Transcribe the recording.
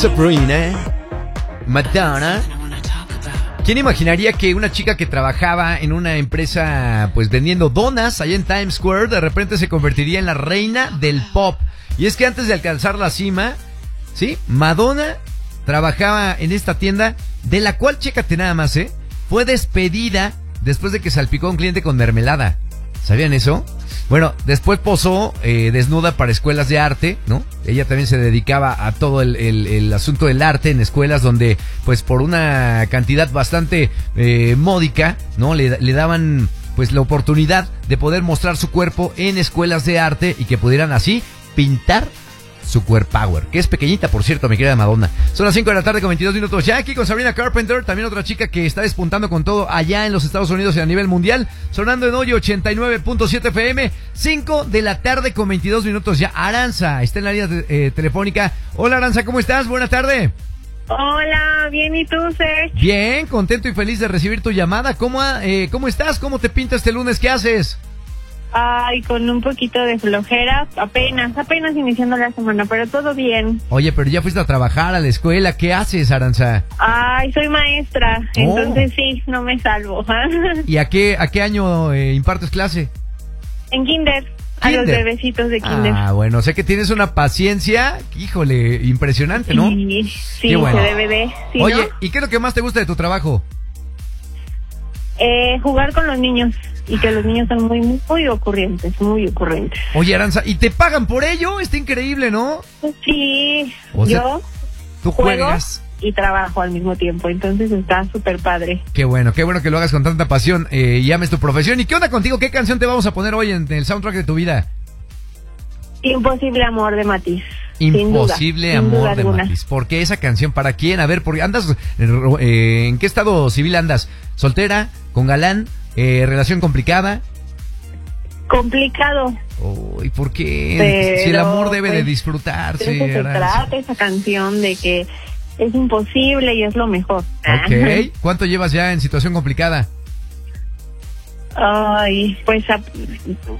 Sabrina, Madonna. ¿Quién imaginaría que una chica que trabajaba en una empresa pues vendiendo donas allá en Times Square de repente se convertiría en la reina del pop? Y es que antes de alcanzar la cima, ¿sí? Madonna trabajaba en esta tienda, de la cual, chécate nada más, fue despedida después de que salpicó a un cliente con mermelada. ¿Sabían eso? Bueno, después posó desnuda para escuelas de arte, ¿no? Ella también se dedicaba a todo el asunto del arte en escuelas donde, pues por una cantidad bastante módica, ¿no? Le daban pues la oportunidad de poder mostrar su cuerpo en escuelas de arte y que pudieran así pintar su Queer Power, que es pequeñita, por cierto, mi querida Madonna. Son las 5 de la tarde con 22 minutos. Ya aquí con Sabrina Carpenter, también otra chica que está despuntando con todo allá en los Estados Unidos y a nivel mundial, sonando en hoy 89.7 FM, 5 de la tarde con 22 minutos. Ya Aranza está en la línea telefónica. Hola Aranza, ¿cómo estás? Buena tarde. Hola, bien, ¿y tú, Sergio? Bien, contento y feliz de recibir tu llamada. ¿Cómo estás? ¿Cómo te pinta este lunes? ¿Qué haces? Ay, con un poquito de flojera, apenas iniciando la semana, pero todo bien. Oye, pero ya fuiste a trabajar a la escuela, ¿qué haces, Aranza? Ay, soy maestra, entonces sí, no me salvo. ¿Y a qué año impartes clase? En kinder, a los bebecitos de kinder. Ah, bueno, sé que tienes una paciencia, híjole, impresionante, ¿no? Sí, bueno. Se debe de. ¿Sí, oye, no? ¿y qué es lo que más te gusta de tu trabajo? Jugar con los niños. Y que los niños son muy ocurrentes, muy ocurrentes. Oye, Aranza, ¿y te pagan por ello? Está increíble, ¿no? Sí, o sea, yo tú juego juegas y trabajo al mismo tiempo, entonces está súper padre. Qué bueno que lo hagas con tanta pasión y ames tu profesión. ¿Y qué onda contigo? ¿Qué canción te vamos a poner hoy en el soundtrack de tu vida? Imposible amor de Matiz. Imposible amor de Matiz. ¿Por qué esa canción? ¿Para quién? A ver, porque andas ¿en qué estado civil andas? ¿Soltera? ¿Con galán? ¿Relación complicada? Complicado. ¿Y por qué? Pero, si el amor debe de disfrutarse. De eso se trata esa canción, de que es imposible y es lo mejor. Ok. ¿Cuánto llevas ya en situación complicada? Ay, pues